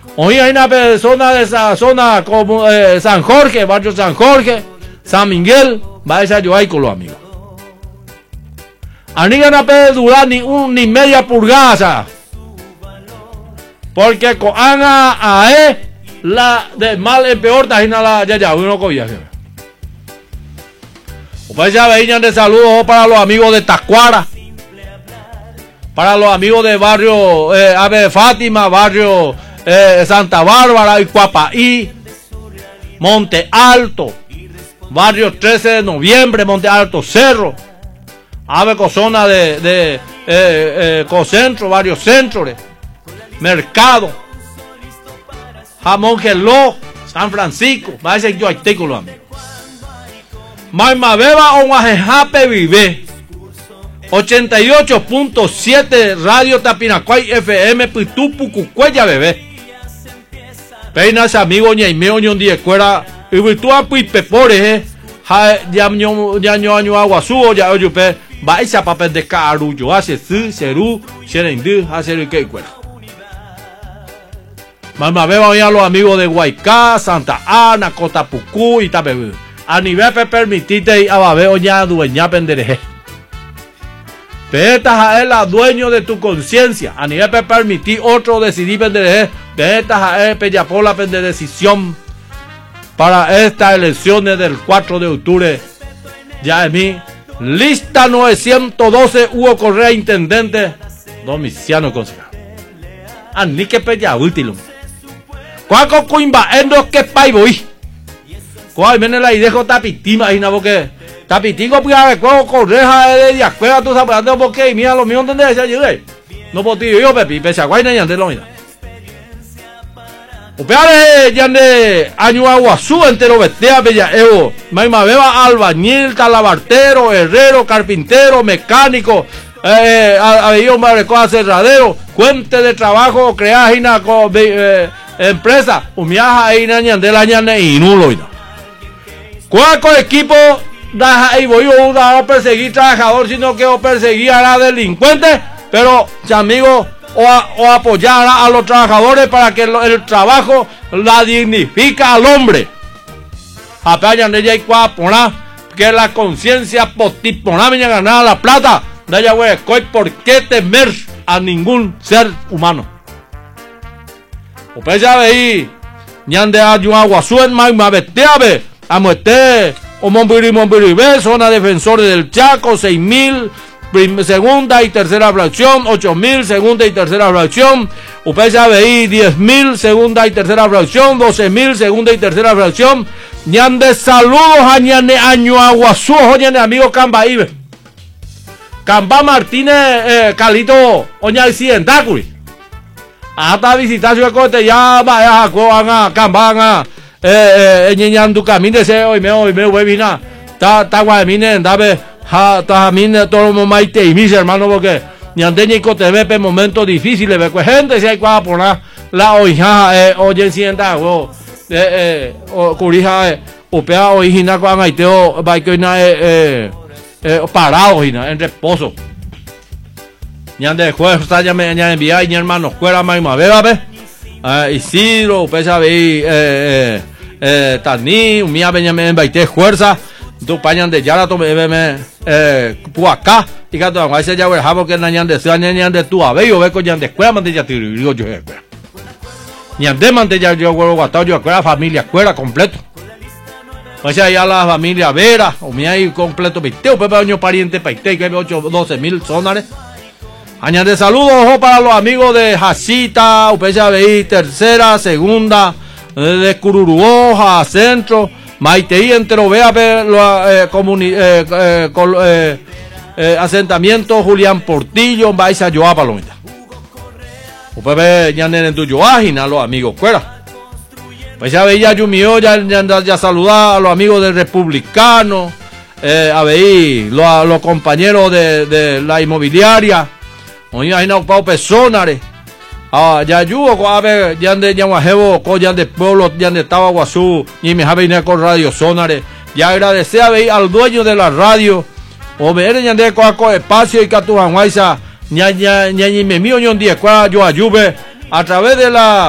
Hoy hay una persona de esa zona como San Jorge, barrio San Jorge, San Miguel, va a esa yo ahí con los amigos. A niña no puede durar ni media pulgada, porque con Ana la de mal en peor tajina la ya uno cogía. Pues ya veían de saludos para los amigos de Tacuara, para los amigos de barrio Ave Fátima, barrio Santa Bárbara y Cuapaí, Monte Alto, barrio 13 de noviembre, Monte Alto Cerro, Ave Cozona de Cocentro, barrio Centro, Mercado, Jamón Geló, San Francisco, va a ser yo artículo, amigo. Maimabeba o Guajejape Vive 88.7 Radio Tapinacuay FM Pitupu Cucuella Bebé Peinas amigo ñaimeo ñon di escuela y virtua pui pepore ya ño aguasuo ya oyupe va esa papel de caruyo hace su seru serendu hace que escuela Maimabeba oía los amigos de Huaycá, Santa Ana, Cotapucú y Tapebú. A nivel de permitite a babeo ya dueña pendereje. Peta es la dueño de tu conciencia. A nivel de permitir otro decidir pendereje. Peta es peyapola pende decisión para estas elecciones del 4 de octubre. Ya es mi lista 912 Hugo Correa intendente Domiciano concejal. Ani que peya útil. Cuaco cuimba endo que pai voy. Cuál viene la idea de Tapití, imagina porque Tapitico pues a ver correja de diacuela tú sabes porque mira los míos donde se llegué. No puedo decir yo Pepi, pese a guayna y antes lo mira. Upeare ya de año aguazú entero vestea bella evo. Maimabeba albañil, talabartero, herrero, carpintero, mecánico, había un barrecoa cerradero, fuente de trabajo, creágina empresa, umiaja ahí ñande la ñande y nulo. ¿Cuál equipo da y voy a perseguir trabajador, sino que perseguir a la delincuente, pero amigo o apoyar a los trabajadores para que el trabajo la dignifica al hombre? Apañan de ella y cuapona que la conciencia postipona me ganar la plata de ella güey, ¿por qué temer a ningún ser humano? O pues ya veí ñande a aguazú en Maimabetiabe Amuete, o Monbiri, zona defensores del Chaco, 6.000, segunda y tercera fracción, 8.000, segunda y tercera fracción, UPSABI, 10.000, segunda y tercera fracción, 12.000, segunda y tercera fracción, ñande saludos a ñane año aguazú, ñane amigo Camba Ibe, Camba Martínez, Calito, oña accidentáculi, hasta visitar su cote, ya vaya a Camba, ñeñandu camine se hoy me webina ta guamine dabe ta mine todo maite y mis hermanos porque ñandeña y cotebepe momentos difíciles ve pues gente se hay que poner la oija oye sienta o curija upea oijina con aiteo baikoina parado en reposo ñande juez ya me envía y hermano fuera Maimabeba ve Isidro pesa ve Tani, Umia Benjamin Baite fuerza, tu pañan de Yara, tome Puacá, y que tu agua se llama el jabo que nañan de Suañan de tu abeyo, ve con yan de escuela, mantilla tiro, yo escuela. Ñan de mantilla yo huevo guatao, yo escuela, familia, escuela completo. O sea, ya la familia Vera, Umia y completo, Viteo, Pepe Año Pariente, Paite, que hay 12.000 sonares. Añan de saludos, ojo para los amigos de Jacita, UPSABI, tercera, segunda, de Cururuoja, centro, Maiteí entero, vea asentamiento Julián Portillo, vais a Yoa Palomita. Usted ve ya en tu Yoajina, los amigos fuera. Pues ya veía Yumio, ya saludaba a los amigos del Republicano, a ver, los compañeros de la inmobiliaria, oye, hay una Pau Personares. Ya yugo a ver ya de Yaguajevo ya de pueblo ya de Tabaguazú y me jabe con Radio Sonare ya agradecer a ver al dueño de la radio o ver ya de coaco espacio y catuanguaisa ña me mío ñon die yo ayube a través de la